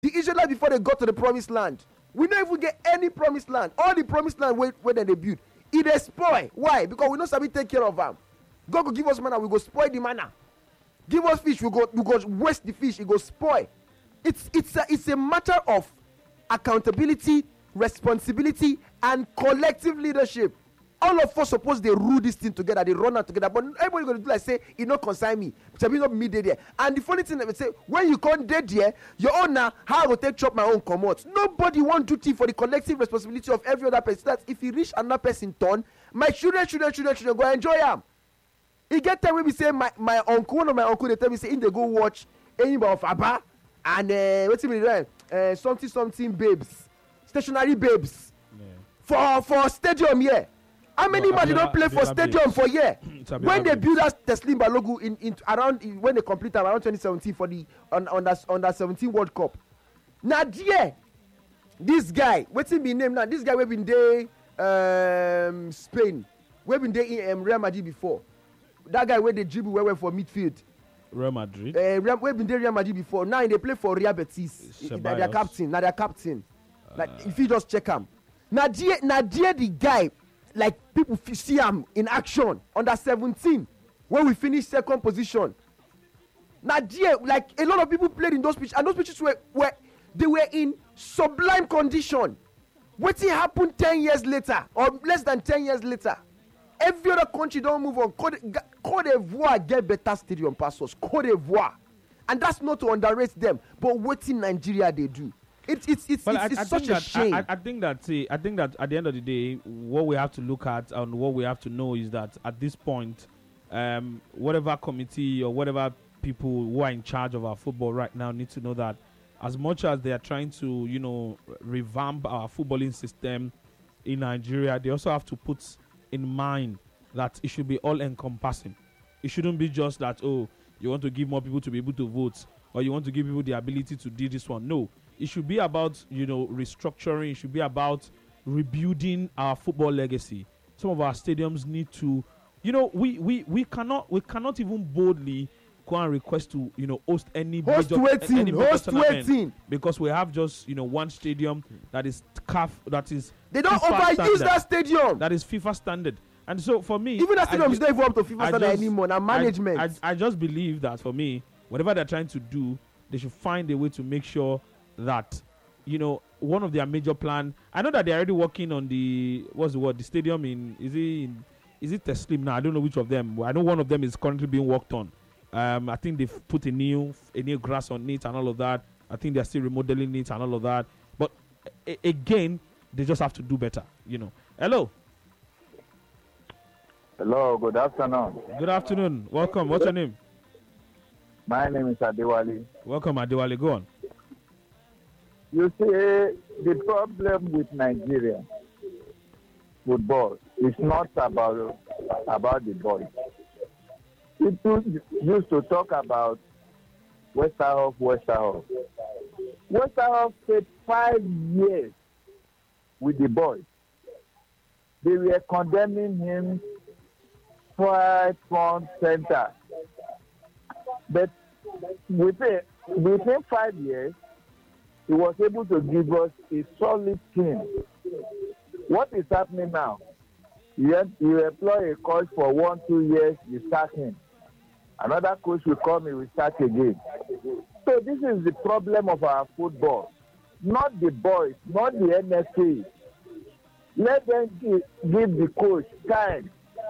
The Israelites, before they got to the promised land, we don't even get any promised land. All the promised land where they build, it is spoil. Why? Because we don't sabi take care of them. God will give us manna, we go spoil the manna. Give us fish, we go waste the fish, it go spoil. It's a matter of accountability, responsibility, and collective leadership. All of us suppose they rule this thing together, they run out together. But everybody gonna do like say, it not concern me. It not me there. And the funny thing that we say, when you come dead there, your owner, how I will take chop my own commot. Nobody want duty for the collective responsibility of every other person. That if you reach another person turn, my children go enjoy them. He get time when we say my uncle, one of my uncle, they tell me say, in they go watch anybody of Abba and what's it something babes, stationary babes, for stadium here. How many man they don't play for stadium for year? When they build that Teslim Balogu in around when they complete around 2017 for the under 17 World Cup. Now dear, this guy, what's his name now? This guy we've been there Spain. We've been there in Real Madrid before. That guy where they dribble where for midfield. Real Madrid. We've been there Real Madrid before. Now they play for Real Betis. Their captain. Like if you just check him. Now dear the guy. Like people see him in action under 17 when we finished second position. Now, dear, like a lot of people played in those pitches, and those pitches were in sublime condition. What happened 10 years later, or less than 10 years later? Every other country don't move on. Cote d'Ivoire get better stadium passes. Cote d'Ivoire, and that's not to underrate them. But what in Nigeria they do? It's such a shame. I think that at the end of the day, what we have to look at and what we have to know is that at this point, whatever committee or whatever people who are in charge of our football right now need to know that as much as they are trying to, revamp our footballing system in Nigeria, they also have to put in mind that it should be all-encompassing. It shouldn't be just that, you want to give more people to be able to vote, or you want to give people the ability to do this one. No. It should be about, restructuring. It should be about rebuilding our football legacy. Some of our stadiums need to, we cannot even boldly go and request to, host any host waiting because we have just, one stadium that is they don't overuse that stadium. That is FIFA standard. And so for me, even that stadium is not even up to FIFA standard anymore. Now management. I just believe that for me, whatever they're trying to do, they should find a way to make sure that one of their major plan. I know that they're already working on the stadium is it Teslim now? I don't know which of them. I know one of them is currently being worked on. I think they've put a new grass on it and all of that. I think they're still remodeling it and all of that. But again, they just have to do better. Hello, good afternoon. Good afternoon. Welcome. What's your name? My name is Adewale. Welcome, Adewale. Go on. You see, the problem with Nigeria football is not about the boys. People used to talk about Westerhoff. Westerhoff stayed 5 years with the boys. They were condemning him right front center. But within 5 years, he was able to give us a solid team. What is happening now? You employ a coach for 1-2 years, you sack him. Another coach will come, he will start again. So this is the problem of our football. Not the boys, not the NFA. Let them give the coach time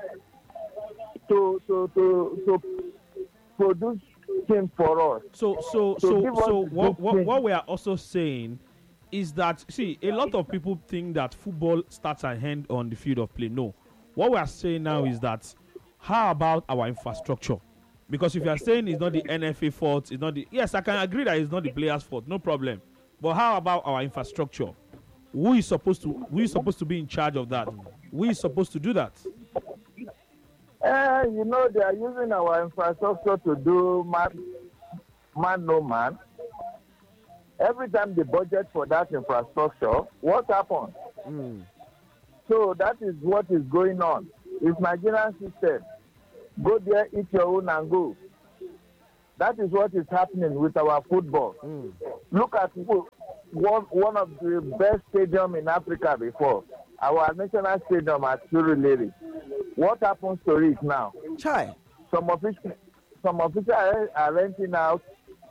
to produce team for us. So what we are also saying is that, see, a lot of people think that football starts and ends on the field of play. No. What we are saying now is that, how about our infrastructure? Because if you are saying it's not the NFA fault, it's not the... Yes, I can agree that it's not the players' fault, no problem. But how about our infrastructure? Who is supposed to be in charge of that? Who is supposed to do that? They are using our infrastructure to do man no man. Every time they budget for that infrastructure, what happens? So that is what is going on. It's Nigerian system. Go there, eat your own and go. That is what is happening with our football. Look at one of the best stadium in Africa before. Our national stadium at Surulere. What happens to it now? Chai. Some officials are renting out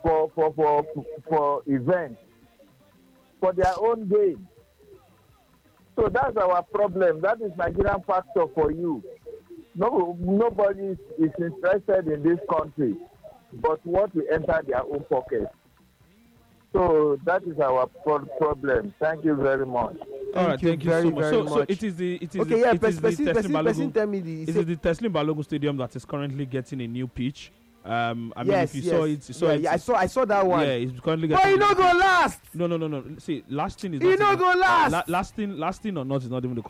for events for their own gain. So that's our problem. That is Nigerian factor for you. Nobody is interested in this country, but what will enter their own pocket. So that is our problem. Thank you very much. All right, thank you very, so much. very So much. it is the Okay, yeah, Teslim person tell me the. It is the Teslim Balogun Stadium that is currently getting a new pitch. I mean, Yes, if you yes. saw it, you saw it. Yeah, I saw that one. Yeah, it's currently But getting. you not go last. No. See, last thing is You not not even- go last. last thing or not is not even the